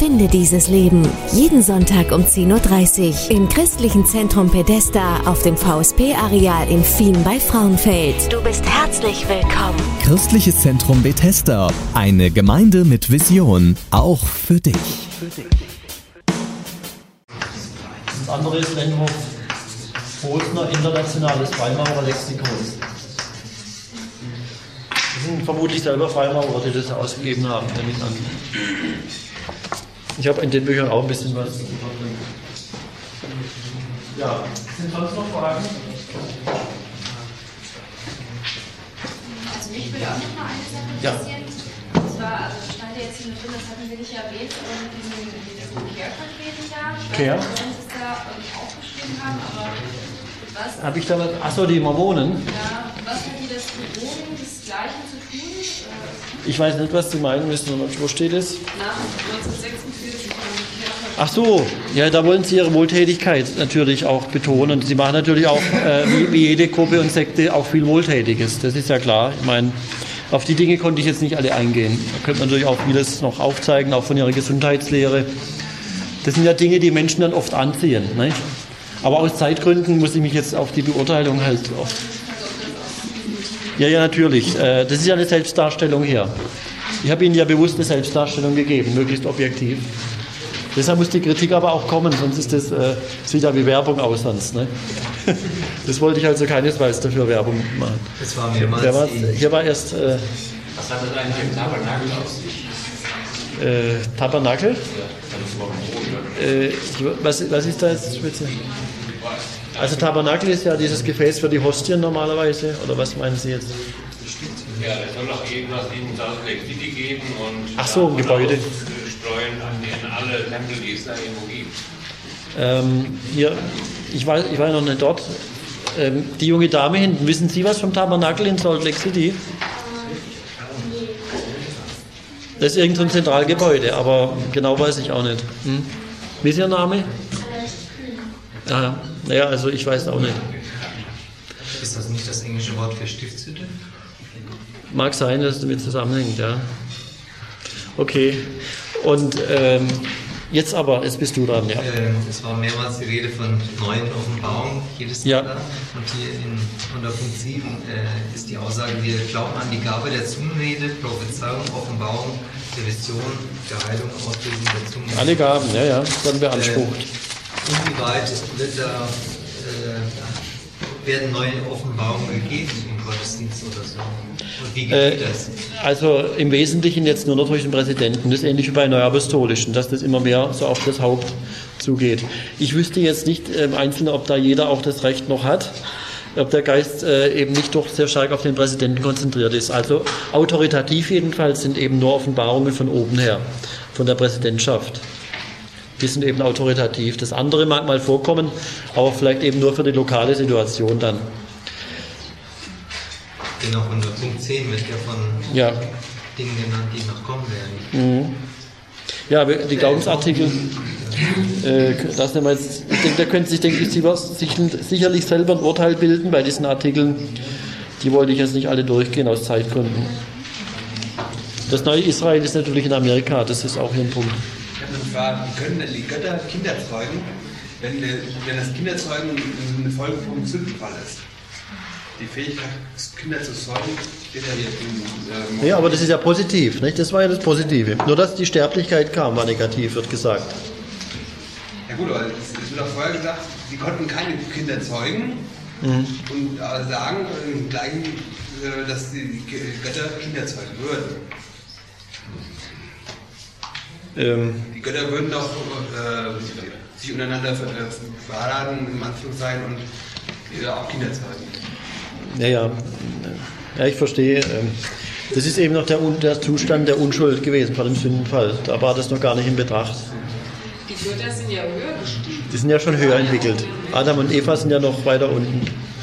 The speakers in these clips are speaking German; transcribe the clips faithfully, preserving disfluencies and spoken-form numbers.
Finde dieses Leben. Jeden Sonntag um zehn Uhr dreißig im christlichen Zentrum Bethesda auf dem V S P-Areal in Fien bei Frauenfeld. Du bist herzlich willkommen. Christliches Zentrum Bethesda. Eine Gemeinde mit Vision. Auch für dich. Das andere ist Lennhof Bosner Internationales Freimaurerlexikon. Das sind vermutlich selber Freimaurer, die das ausgegeben haben. Ich habe in den Büchern auch ein bisschen was. Ja, sind sonst noch Fragen? Also mich würde auch noch mal eine Sache interessieren. Ja. Und zwar, also stand ja jetzt hier mit drin, das hatten wir nicht erwähnt, aber mit diesem, mit diesem Care-Paketen da. Care? Ich weiß nicht, ob Sie es da aufgeschrieben haben, aber was... Habe ich da was? Achso, die immer wohnen? Ja, was hat die das bewogen, das Gleiche zu tun? Ich weiß nicht, was Sie meinen müssen. Wo steht es? Nach neunzehnhundertsechsundvierzig. Ach so, ja, da wollen Sie Ihre Wohltätigkeit natürlich auch betonen. Und Sie machen natürlich auch, äh, wie, wie jede Gruppe und Sekte, auch viel Wohltätiges. Das ist ja klar. Ich meine, auf die Dinge konnte ich jetzt nicht alle eingehen. Da könnte man natürlich auch vieles noch aufzeigen, auch von Ihrer Gesundheitslehre. Das sind ja Dinge, die Menschen dann oft anziehen. Nicht? Aber aus Zeitgründen muss ich mich jetzt auf die Beurteilung halt... Auf ja, ja, natürlich. Das ist ja eine Selbstdarstellung hier. Ich habe Ihnen ja bewusst eine Selbstdarstellung gegeben, möglichst objektiv. Deshalb muss die Kritik aber auch kommen, sonst ist das, äh, sieht ja wie Werbung aus sonst. Ne? Das wollte ich also keinesfalls dafür Werbung machen. Das war mehrmals. War, hier war erst... Äh, was hat das eigentlich im Tabernakel aus sich? Äh, Tabernakel? Ja, das war äh, was, was ist da jetzt speziell? Also Tabernakel ist ja dieses Gefäß für die Hostien normalerweise, oder was meinen Sie jetzt? Ja, es soll noch irgendwas in Salt Lake City geben und ach so, ein Gebäude. Streuen, an denen alle Tempel, die es da irgendwo gibt. Ähm, hier, ich war, ich war noch nicht dort. Ähm, die junge Dame hinten, wissen Sie was vom Tabernakel in Salt Lake City? Das ist irgendein so Zentralgebäude, aber genau weiß ich auch nicht. Hm? Wie ist Ihr Name? Ah, naja, also ich weiß auch nicht. Ist das nicht das englische Wort für Stiftshütte? Mag sein, dass es damit zusammenhängt, ja. Okay. Und ähm, jetzt aber, jetzt bist du dran, ja. Äh, es war mehrmals die Rede von neuen Offenbarungen, jedes Jahr. Ja. Und hier in, unter Punkt sieben äh, ist die Aussage, wir glauben an die Gabe der Zungenrede, Prophezeiung, Offenbarung, der Vision, der Heilung, Auslösung der Zungenrede. Alle Gaben, ja, ja, das werden beansprucht. Äh, inwieweit wird da, äh, werden neue Offenbarungen gegeben im Gottesdienst oder so? Und wie geht äh, das? Also im Wesentlichen jetzt nur noch durch den Präsidenten. Das ist ähnlich wie bei Neuapostolischen, dass das immer mehr so auf das Haupt zugeht. Ich wüsste jetzt nicht im Einzelnen, ob da jeder auch das Recht noch hat, ob der Geist äh, eben nicht doch sehr stark auf den Präsidenten konzentriert ist. Also autoritativ jedenfalls sind eben nur Offenbarungen von oben her, von der Präsidentschaft. Die sind eben autoritativ. Das andere mag mal vorkommen, aber vielleicht eben nur für die lokale Situation dann. Genau, unter Punkt zehn wird ja von ja. Dingen genannt, die noch kommen werden. Mhm. Ja, die Glaubensartikel, äh, das nehmen wir jetzt, ich denke, da können sich, denke ich, sich sicherlich selber ein Urteil bilden bei diesen Artikeln. Die wollte ich jetzt nicht alle durchgehen aus Zeitgründen. Das neue Israel ist natürlich in Amerika, das ist auch hier ein Punkt. Ich habe eine Frage, wie können denn die Götter Kinder zeugen, wenn, wenn das Kinderzeugen eine Folge vom Sündenfall ist? Die Fähigkeit, Kinder zu zeugen, steht ja hier in... Äh, ja, aber das ist ja positiv, nicht? Das war ja das Positive. Nur, dass die Sterblichkeit kam, war negativ, wird gesagt. Ja gut, aber es, es wird auch vorher gesagt, sie konnten keine Kinder zeugen mhm. und äh, sagen im Gleichen, äh, dass die Götter Kinder zeugen würden. Ähm. Die Götter würden doch äh, sich untereinander ver verheiraten, im Anführungszeichen, und äh, auch Kinder zeugen. Ja, ja, ja, ich verstehe. Das ist eben noch der, der Zustand der Unschuld gewesen vor dem Sündenfall. Da war das noch gar nicht in Betracht. Die Götter sind ja höher gestiegen. Die sind ja schon höher entwickelt. Adam und Eva sind ja noch weiter unten.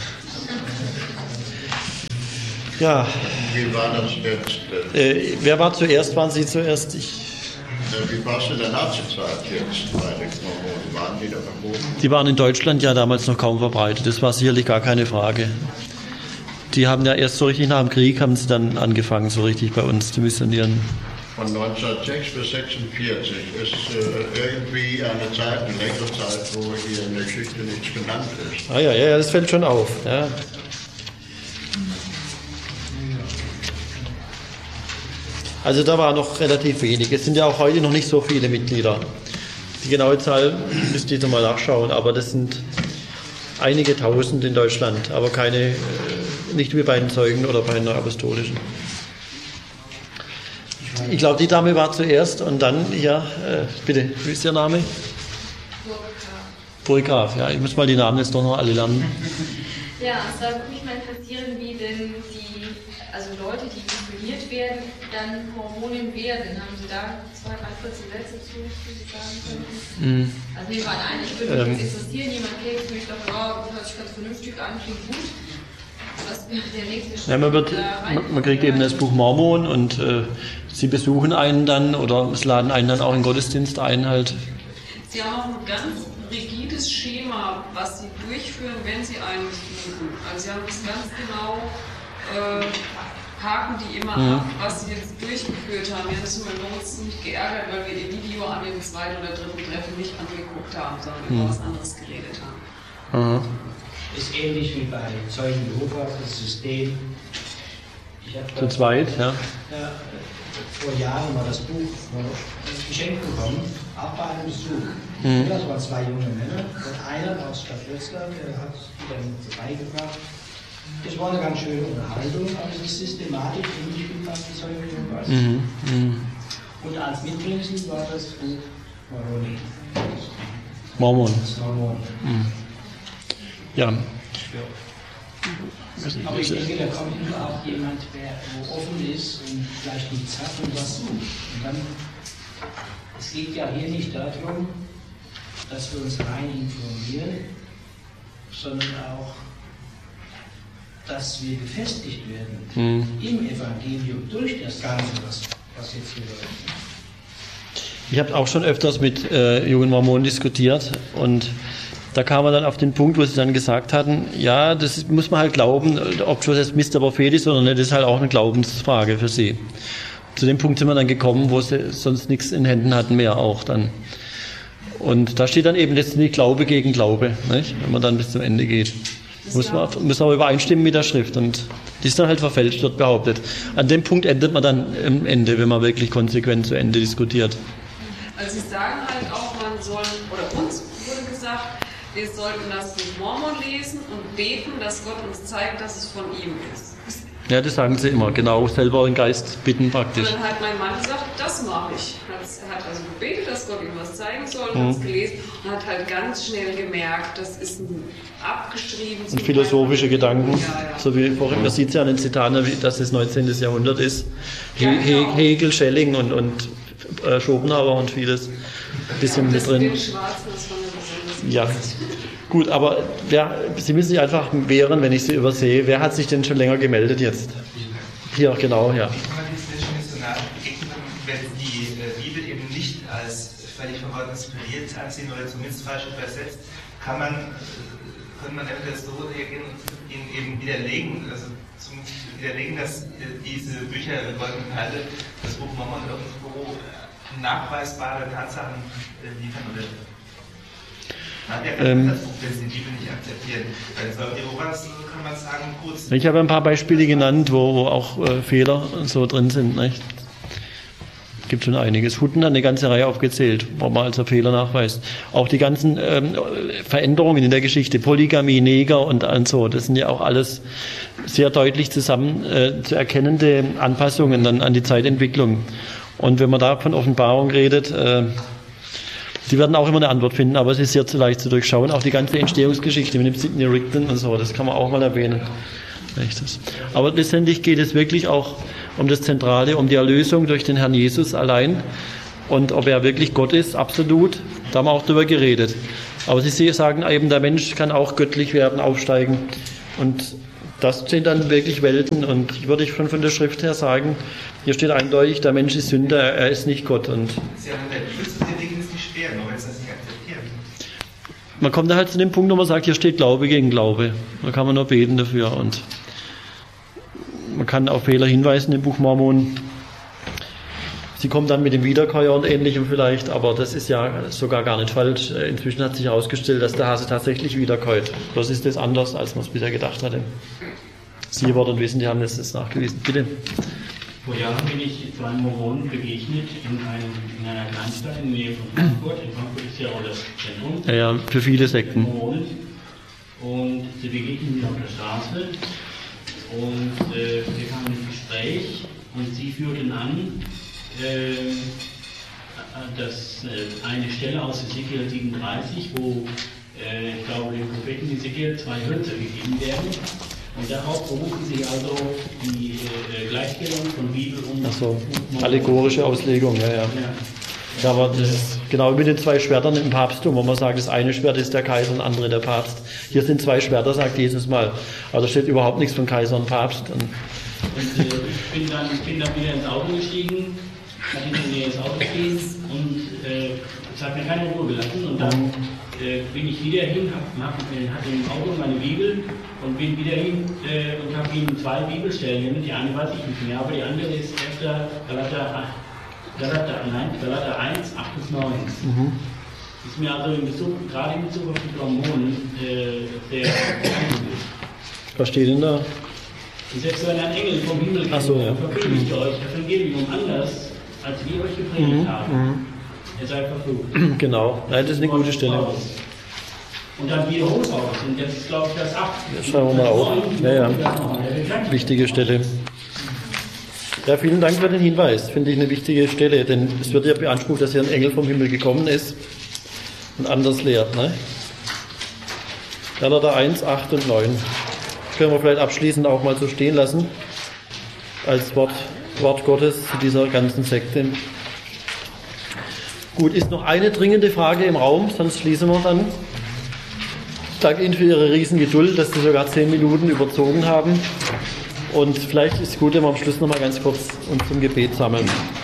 Ja. Wie war das jetzt? Äh, wer war zuerst? Waren Sie zuerst? Ich Wie war es in der Nazizeit jetzt bei den Mormonen? Waren die da verboten? Die waren in Deutschland ja damals noch kaum verbreitet. Das war sicherlich gar keine Frage. Die haben ja erst so richtig nach dem Krieg haben sie dann angefangen, so richtig bei uns zu missionieren. von neunzehnhundertsechs bis sechsundvierzig ist äh, irgendwie eine Zeit, eine längere Zeit, wo hier in der Geschichte nichts genannt ist. Ah ja, ja, das fällt schon auf. Ja. Also da war noch relativ wenig. Es sind ja auch heute noch nicht so viele Mitglieder. Die genaue Zahl müsst ihr mal nachschauen, aber das sind einige Tausend in Deutschland, aber keine, nicht wie bei den Zeugen oder bei den Apostolischen. Ich glaube, die Dame war zuerst und dann, ja, äh, bitte, wie ist Ihr Name? Burggraf. Ja, ich muss mal die Namen jetzt doch noch alle lernen. Ja, es würde mich mal interessieren, wie denn die, also Leute, die inspiriert werden, dann Mormonen werden. Haben Sie da zwei, drei, kurze Sätze zu, die Sie sagen könnten? Mhm. Also nehmen wir an, ich würde mich jetzt interessieren, jemand kennt mich doch, ja, hört sich ganz vernünftig an, klingt gut. Was wäre der nächste Schritt? Ja, man, wird, man, man kriegt eben das Buch Mormon und äh, Sie besuchen einen dann oder es laden einen dann auch in den Gottesdienst ein halt. Sie haben auch ein ganz rigides Schema, was Sie durchführen, wenn Sie einen besuchen. Also Sie haben das ganz genau, äh, haken die immer mhm. ab, was Sie jetzt durchgeführt haben. Wir haben uns immer ziemlich geärgert, weil wir Ihr Video an dem zweiten oder dritten Treffen nicht angeguckt haben, sondern mhm. über was anderes geredet haben. Mhm. Ist ähnlich wie bei Zeugen Jehovas, das System. Ich Zu zweit, ja. ja. Vor Jahren war das Buch geschenkt bekommen, auch bei einem Besuch. Mhm. Das waren zwei junge Männer und einer aus Stadt Wetzlar, der hat die dann vorbeigebracht. Das war eine ganz schöne Unterhaltung, aber die Systematik finde ich wie fast die Zeugen Jehovas. Mhm. Mhm. Und als Mitbringsel war das Buch Mormon. Mormon. Mormon. Mhm. Ja. Aber ich denke, da kommt immer auch jemand, der wo offen ist und vielleicht nichts hat und was sucht. Und dann, es geht ja hier nicht darum, dass wir uns rein informieren, sondern auch, dass wir befestigt werden mhm. im Evangelium durch das Ganze, was, was jetzt hier läuft. Ich habe auch schon öfters mit äh, jungen Mormonen diskutiert und da kam man dann auf den Punkt, wo sie dann gesagt hatten, ja, das muss man halt glauben, ob schon das Mister Prophet ist oder nicht, das ist halt auch eine Glaubensfrage für sie. Zu dem Punkt sind wir dann gekommen, wo sie sonst nichts in Händen hatten mehr auch dann. Und da steht dann eben letztendlich Glaube gegen Glaube, nicht? Wenn man dann bis zum Ende geht. Muss man, muss aber übereinstimmen mit der Schrift und die ist dann halt verfälscht, wird behauptet. An dem Punkt endet man dann am Ende, wenn man wirklich konsequent zu Ende diskutiert. Also Sie sagen halt auch, man soll, oder uns wurde gesagt, wir sollten das Buch Mormon lesen und beten, dass Gott uns zeigt, dass es von ihm ist. Ja, das sagen sie immer, genau, selber den Geist bitten praktisch. Und dann hat mein Mann gesagt, das mache ich. Er hat also gebetet, dass Gott ihm was zeigen soll, mhm. hat es gelesen und hat halt ganz schnell gemerkt, das ist ein abgeschrieben. Und philosophische Gedanken, ja, ja. So wie vorhin, man sieht es ja an den Zitaten, dass es neunzehnten Jahrhundert ist. Ja, He genau. Hegel, Schelling und, und äh, Schopenhauer und vieles ein bisschen ja, mit drin. Ja, gut, aber wer, Sie müssen sich einfach wehren, wenn ich Sie übersehe. Wer hat sich denn schon länger gemeldet jetzt? Hier, genau, ja. Wenn die Bibel eben nicht als völlig von Gott inspiriert ansehen oder zumindest falsch übersetzt, kann man, könnte man eventuell so reagieren und ihn eben widerlegen, also zum widerlegen, dass diese Bücher Goldene Perle, das Buch Mormon irgendwo nachweisbare Tatsachen liefern oder Ähm, ich habe ein paar Beispiele genannt, wo, wo auch äh, Fehler so drin sind. Nicht? Es gibt schon einiges. Hutten hat eine ganze Reihe aufgezählt, wo man also Fehler nachweist. Auch die ganzen ähm, Veränderungen in der Geschichte, Polygamie, Neger und, und so, das sind ja auch alles sehr deutlich zusammen äh, zu erkennende Anpassungen dann an die Zeitentwicklung. Und wenn man da von Offenbarung redet, äh, Sie werden auch immer eine Antwort finden, aber es ist sehr zu leicht zu durchschauen. Auch die ganze Entstehungsgeschichte mit dem Sidney Rigdon und so, das kann man auch mal erwähnen. Aber letztendlich geht es wirklich auch um das Zentrale, um die Erlösung durch den Herrn Jesus allein. Und ob er wirklich Gott ist, absolut, da haben wir auch drüber geredet. Aber Sie sagen eben, der Mensch kann auch göttlich werden, aufsteigen. Und das sind dann wirklich Welten. Und ich würde schon von der Schrift her sagen, hier steht eindeutig, der Mensch ist Sünder, er ist nicht Gott. Und Sie haben der Bibel zu den Dingen ist nicht schwer, nur wenn es das nicht akzeptiert. Man kommt da halt zu dem Punkt, wo man sagt, hier steht Glaube gegen Glaube. Da kann man nur beten dafür. Und man kann auf Fehler hinweisen im Buch Mormon. Sie kommen dann mit dem Wiederkäuer und Ähnlichem vielleicht, aber das ist ja sogar gar nicht falsch. Inzwischen hat sich herausgestellt, dass der Hase tatsächlich wiederkäut. Das ist das anders, als man es bisher gedacht hatte. Sie Wort und Wissen, die haben jetzt das nachgewiesen. Bitte. Vor Jahren bin ich zwei Mormonen begegnet in, einem, in einer Kleinstadt in der Nähe von Frankfurt. In Frankfurt ist ja auch das Zentrum. Ja, ja, für viele Sekten. Mormonen. Und sie begegnen mir auf der Straße. Und äh, wir kamen ins Gespräch und sie führten an, äh, dass äh, eine Stelle aus Ezekiel siebenunddreißig, wo äh, ich glaube, dem Propheten Ezekiel zwei Hölzer gegeben werden. Und darauf berufen sie also die äh, Gleichstellung von Bibel und... Ach so, allegorische Auslegung, ja, ja. Ja, ja, aber das ist genau wie mit den zwei Schwertern im Papsttum, wo man sagt, das eine Schwert ist der Kaiser und das andere der Papst. Hier sind zwei Schwerter, sagt Jesus mal. Aber da steht überhaupt nichts von Kaiser und Papst. Und, und äh, ich bin dann, bin dann wieder ins Auto gestiegen, hat hinter mir ins Auto gestiegen und äh, es hat mir keine Ruhe gelassen. Und dann äh, bin ich wieder hin, hab, hab, hatte im Auto meine Bibel und bin wieder hin äh, und habe ihm zwei Bibelstellen genannt. Die eine weiß ich nicht mehr, aber die andere ist erster Galater, Galater, nein, Galater eins, acht bis neun. Mhm. Ist mir also in Bezug, gerade in Bezug auf die Mormonen äh, sehr eingegeben. Was steht denn da? Selbst wenn ein Engel vom Himmel kommt, so, ja. verkündigt euch Evangelium anders, als wir euch gepredigt mhm. haben. Mhm. Ihr seid verflucht. Genau, nein, das ist eine gute Stelle. Und dann wiederholt aus. Und jetzt ist, glaube ich, das acht. Das schauen wir mal auf. Ja, ja. Wichtige Stelle. Ja, vielen Dank für den Hinweis. Finde ich eine wichtige Stelle, denn es wird ja beansprucht, dass hier ein Engel vom Himmel gekommen ist und anders lehrt. Ne? Galater eins, acht und neun. Das können wir vielleicht abschließend auch mal so stehen lassen, als Wort, Wort Gottes zu dieser ganzen Sekte. Gut, ist noch eine dringende Frage im Raum, sonst schließen wir dann. Ich danke Ihnen für Ihre Riesengeduld, dass Sie sogar zehn Minuten überzogen haben. Und vielleicht ist es gut, wenn wir am Schluss noch mal ganz kurz uns zum Gebet sammeln.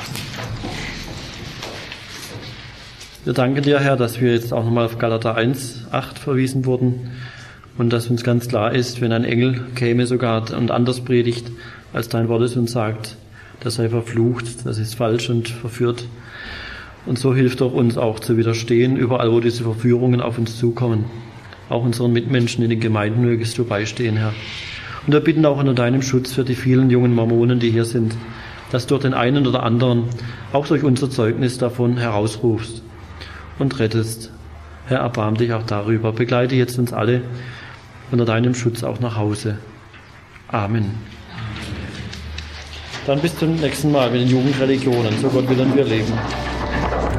Wir danken dir, Herr, dass wir jetzt auch nochmal auf Galater eins, acht verwiesen wurden und dass uns ganz klar ist, wenn ein Engel käme sogar und anders predigt, als dein Wort es uns sagt, das sei verflucht, das ist falsch und verführt. Und so hilft doch uns auch zu widerstehen, überall, wo diese Verführungen auf uns zukommen. Auch unseren Mitmenschen in den Gemeinden mögest du beistehen, Herr. Und wir bitten auch unter deinem Schutz für die vielen jungen Mormonen, die hier sind, dass du durch den einen oder anderen, auch durch unser Zeugnis davon herausrufst und rettest. Herr, erbarm dich auch darüber. Begleite jetzt uns alle unter deinem Schutz auch nach Hause. Amen. Dann bis zum nächsten Mal mit den Jugendreligionen. So Gott willen wir leben.